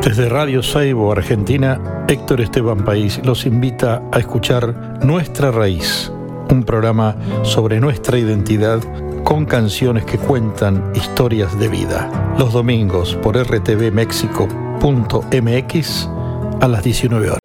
Desde Radio Saibo, Argentina, Héctor Esteban País los invita a escuchar Nuestra Raíz, un programa sobre nuestra identidad con canciones que cuentan historias de vida. Los domingos por rtvmexico.mx a las 19 horas.